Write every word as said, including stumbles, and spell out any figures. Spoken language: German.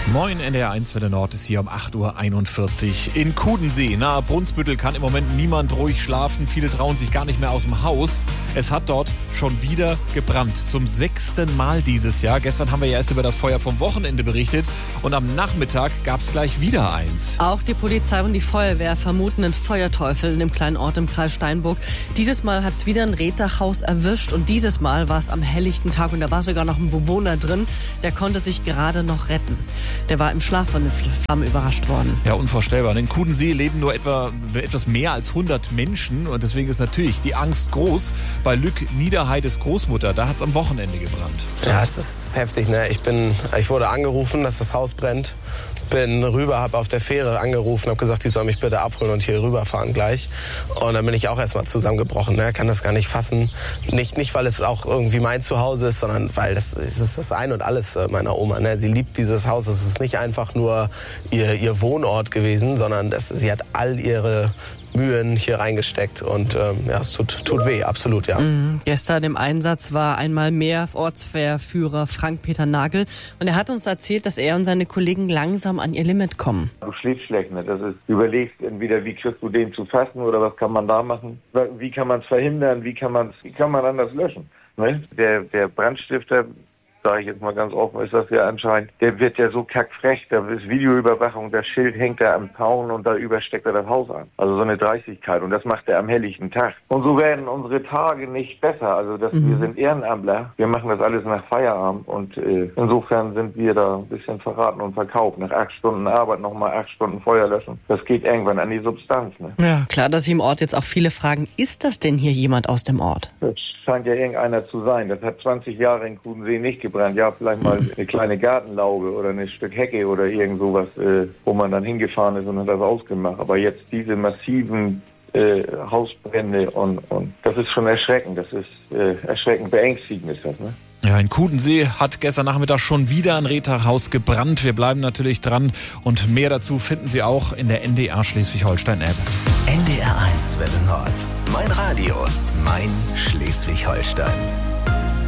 Moin, N D R eins Welle Nord ist hier um acht Uhr einundvierzig. In Kudensee, nahe Brunsbüttel, kann im Moment niemand ruhig schlafen. Viele trauen sich gar nicht mehr aus dem Haus. Es hat dort schon wieder gebrannt. Zum sechsten Mal dieses Jahr. Gestern haben wir ja erst über das Feuer vom Wochenende berichtet. Und am Nachmittag gab es gleich wieder eins. Auch die Polizei und die Feuerwehr vermuten einen Feuerteufel in dem kleinen Ort im Kreis Steinburg. Dieses Mal hat es wieder ein Reetdachhaus erwischt. Und dieses Mal war es am helllichten Tag. Und da war sogar noch ein Bewohner drin. Der konnte sich gerade noch retten. Der war im Schlaf von den Flammen überrascht worden. Ja, unvorstellbar. In Kudensee leben nur etwa etwas mehr als hundert Menschen. Und deswegen ist natürlich die Angst groß. Bei Lück Niederheides Großmutter, da hat es am Wochenende gebrannt. Ja, es ist heftig. Ne? Ich, bin, ich wurde angerufen, dass das Haus brennt. Bin rüber, habe auf der Fähre angerufen, habe gesagt, die soll mich bitte abholen und hier rüberfahren gleich. Und dann bin ich auch erstmal zusammengebrochen. Ne? Kann das gar nicht fassen. Nicht, nicht, weil es auch irgendwie mein Zuhause ist, sondern weil das, das ist das Ein und Alles meiner Oma. Ne? Sie liebt dieses Haus. Es ist nicht einfach nur ihr, ihr Wohnort gewesen, sondern das, sie hat all ihre Mühen hier reingesteckt und ähm, ja, es tut, tut weh, absolut, ja. Mhm. Gestern im Einsatz war einmal mehr Ortswehrführer Frank-Peter Nagel und er hat uns erzählt, dass er und seine Kollegen langsam an ihr Limit kommen. Du schläfst schlecht, ne? Das ist, du überlegst entweder, wie kriegst du den zu fassen oder was kann man da machen? Wie kann man es verhindern? Wie kann man wie kann man anders löschen? Ne? Der, der Brandstifter, sage ich jetzt mal ganz offen, ist das ja anscheinend, der wird ja so kackfrech, da ist Videoüberwachung, das Schild hängt da am Zaun und da übersteckt er das Haus an. Also so eine Dreistigkeit und das macht er am helllichten Tag. Und so werden unsere Tage nicht besser, also das, mhm. wir sind Ehrenamtler, wir machen das alles nach Feierabend und äh, insofern sind wir da ein bisschen verraten und verkauft. Nach acht Stunden Arbeit nochmal acht Stunden Feuer löschen, das geht irgendwann an die Substanz. Ne? Ja, klar, dass sich im Ort jetzt auch viele fragen, ist das denn hier jemand aus dem Ort? Das scheint ja irgendeiner zu sein, das hat zwanzig Jahre in Kudensee nicht gebrannt. Ja, vielleicht mal eine kleine Gartenlaube oder ein Stück Hecke oder irgend sowas, äh, wo man dann hingefahren ist und hat das ausgemacht. Aber jetzt diese massiven äh, Hausbrände und, und das ist schon erschreckend. Das ist äh, erschreckend beängstigend ist das, ne? Ja, in Kudensee hat gestern Nachmittag schon wieder ein Reetdachhaus gebrannt. Wir bleiben natürlich dran und mehr dazu finden Sie auch in der N D R Schleswig-Holstein-App. N D R eins Welle Nord. Mein Radio, mein Schleswig-Holstein.